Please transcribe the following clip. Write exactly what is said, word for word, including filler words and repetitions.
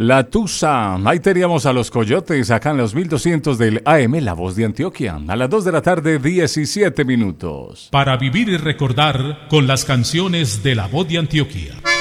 La Tusa. Ahí teníamos a los Coyotes acá en los mil doscientos del A M, La Voz de Antioquia. A las dos de la tarde, diecisiete minutos. Para vivir y recordar con las canciones de La Voz de Antioquia.